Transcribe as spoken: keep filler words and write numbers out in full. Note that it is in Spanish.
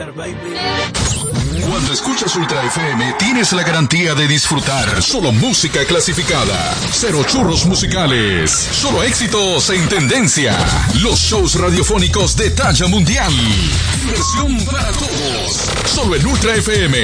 Cuando escuchas Ultra F M, tienes la garantía de disfrutar solo música clasificada. Cero churros musicales. Solo éxitos en tendencia. Los shows radiofónicos de talla mundial. Diversión para todos. Solo en Ultra F M.